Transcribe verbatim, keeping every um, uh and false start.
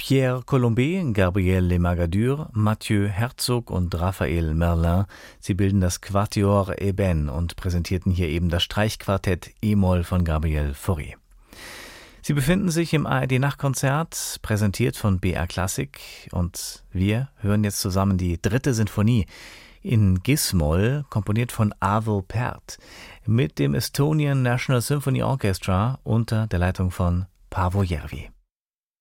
Pierre Colombet, Gabriel Le Magadur, Mathieu Herzog und Raphael Merlin, sie bilden das Quatuor Eben und präsentierten hier eben das Streichquartett E-Moll von Gabriel Fauré. Sie befinden sich im A R D-Nachtkonzert, präsentiert von B R Klassik, und wir hören jetzt zusammen die dritte Sinfonie in Gis-Moll, komponiert von Arvo Pärt, mit dem Estonian National Symphony Orchestra unter der Leitung von Paavo Järvi.